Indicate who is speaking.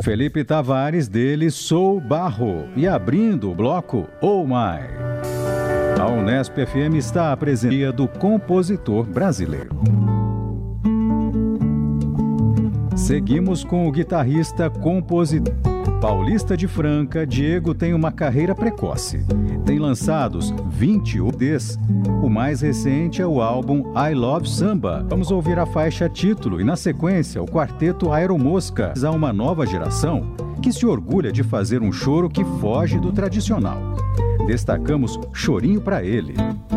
Speaker 1: Felipe Tavares, dele Sou Barro. E abrindo o bloco, Oh My. A Unesp FM está a presença do compositor brasileiro. Seguimos com o guitarrista compositor. Paulista de Franca, Diego tem uma carreira precoce. Tem lançados 20 CDs. O mais recente é o álbum I Love Samba. Vamos ouvir a faixa título e, na sequência, o quarteto Aeromosca. Há uma nova geração que se orgulha de fazer um choro que foge do tradicional. Destacamos Chorinho Pra Ele.